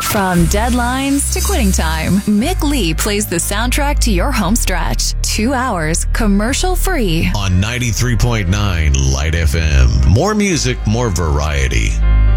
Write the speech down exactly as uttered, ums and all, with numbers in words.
From deadlines to quitting time, Mick Lee plays the soundtrack to your home stretch. Two hours, commercial-free. On ninety-three point nine Light F M. More music, more variety.